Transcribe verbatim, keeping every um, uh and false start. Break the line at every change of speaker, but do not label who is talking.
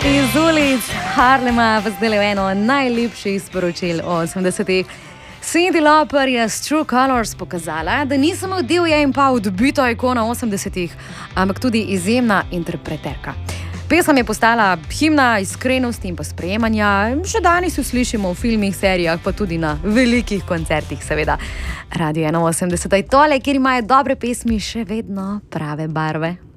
Iz ulic Harlema pa zdaj eno najlepših sporočil osemdesetih. Cyndi Lauper je s True Colors pokazala, da ni samo divja in pa odbita ikona osemdesetih, ampak tudi izjemna interpreterka. Pesem je postala himna iskrenosti in pa sprejemanja, še danes jo slišimo v filmih, serijah, pa tudi na velikih koncertih, seveda. Radio ena osemdeset je tole, kjer imajo dobre pesmi še vedno prave barve.